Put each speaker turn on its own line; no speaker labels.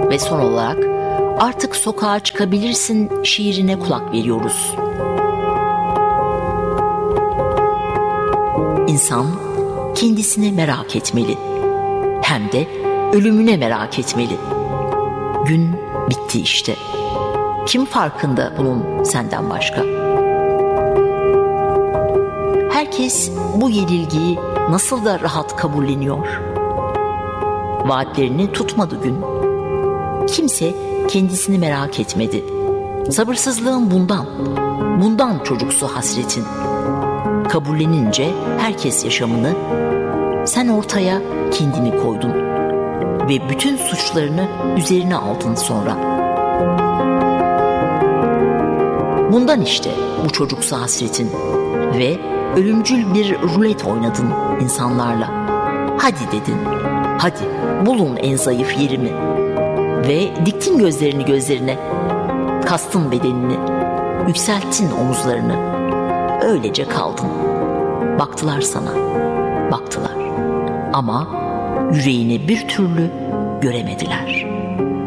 Ve son olarak artık sokağa çıkabilirsin şiirine kulak veriyoruz. İnsan kendisini merak etmeli. Hem de ölümüne merak etmeli. Gün bitti işte. Kim farkında bunun senden başka? Herkes bu yenilgiyi nasıl da rahat kabulleniyor. Vaatlerini tutmadı gün. Kimse kendisini merak etmedi. Sabırsızlığın bundan çocuksu hasretin. Kabullenince herkes yaşamını, sen ortaya kendini koydun ve bütün suçlarını üzerine aldın sonra. Bundan işte bu çocuksu hasretin ve ölümcül bir rulet oynadın insanlarla. Hadi dedin, hadi bulun en zayıf yerimi ve diktin gözlerini gözlerine, kastın bedenini, yükselttin omuzlarını, öylece kaldın. Baktılar sana, baktılar ama yüreğini bir türlü göremediler.